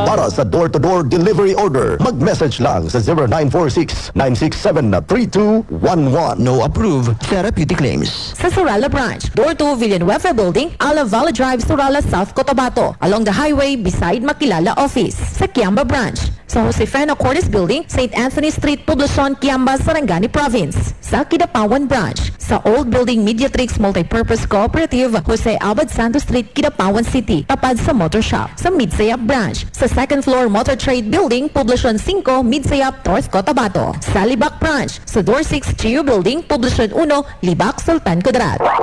Para sa door-to-door delivery order, mag-message lang sa 0946-967-3211. No approved therapeutic claims. Sa Surala Branch, door to Villanueva Building, Alavala Drive, Surala, South Cotabato. Along the highway beside Makilala Office. Sa Kiamba Branch, sa Josefina Cordes Building, St. Anthony Street, Poblacion, Kiamba, Sarangani Province. Sa Kidapawan Branch, sa Old Building Mediatrix Multipurpose Cooperative, Jose Abad Santos Street, Kidapawan City, tapad sa Motor Shop. Sa Midsayap Branch, sa second floor Motor Trade Building, Poblacion 5, Midsayap, North Cotabato. Sa Libak Branch, sa Door 6 Geo Building, Poblacion 1, Libak, Sultan Kudarat.